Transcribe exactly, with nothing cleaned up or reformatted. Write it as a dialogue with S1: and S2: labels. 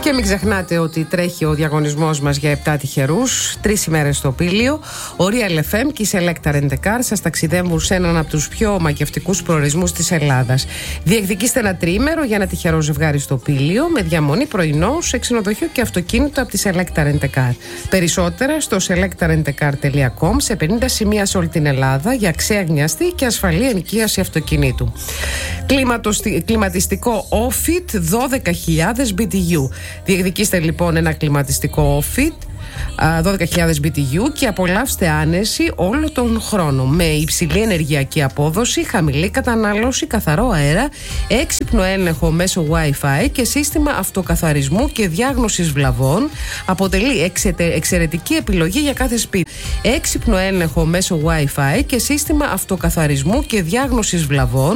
S1: Και μην ξεχνάτε ότι τρέχει ο διαγωνισμός μας για επτά τυχερούς, τρεις ημέρες στο Πήλιο. Ο Real εφ εμ και η Selecta Rent a Car σας ταξιδεύουν σε έναν από τους πιο μαγευτικούς προορισμούς της Ελλάδας. Διεκδικήστε ένα τριήμερο για ένα τυχερό ζευγάρι στο Πήλιο με διαμονή, πρωινό σε ξενοδοχείο και αυτοκίνητο από τη Selecta Rent a Car. Περισσότερα στο selecta rent a car τελεία com, σε πενήντα σημεία σε όλη την Ελλάδα για ξέγνιαστη και ασφαλή ενοικίαση αυτοκινήτου. Κλιματιστικό Ofit δώδεκα χιλιάδες μπι τι γιου. Διεκδικήστε λοιπόν ένα κλιματιστικό Ofit δώδεκα χιλιάδες μπι τι γιου και απολαύστε άνεση όλο τον χρόνο με υψηλή ενεργειακή απόδοση, χαμηλή κατανάλωση, καθαρό αέρα, έξυπνο έλεγχο μέσω Wi-Fi και σύστημα αυτοκαθαρισμού και διάγνωσης βλαβών. Αποτελεί εξαιρε... εξαιρετική επιλογή για κάθε σπίτι. Έξυπνο έλεγχο μέσω Wi-Fi και σύστημα αυτοκαθαρισμού και διάγνωσης βλαβών.